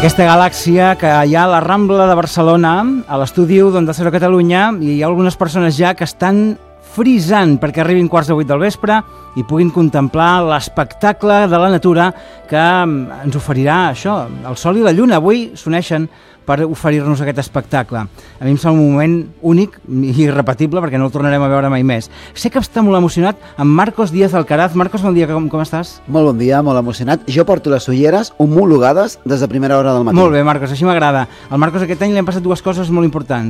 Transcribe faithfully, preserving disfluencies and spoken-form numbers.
Aquesta galàxia que hi ha a la Rambla de Barcelona, a l'estudi u d'Onda Cero Catalunya, i hi ha algunes persones ja que estan frisant perquè arribin quarts de vuit del vespre i puguin contemplar l'espectacle de la natura que ens oferirà això, el sol i la lluna. Avui s'uneixen per oferir-nos aquest espectacle. A mi em sembla un moment únic i irrepetible perquè no el tornarem a veure mai més. Sé que està molt emocionat amb Marcos Díaz Alcaraz. Marcos, bon dia, com, com estàs? Molt bon dia, molt emocionat. Jo porto les ulleres homologades des de primera hora del matí. Molt bé, Marcos, així m'agrada. Al Marcos aquest any li han passat dues coses molt importants.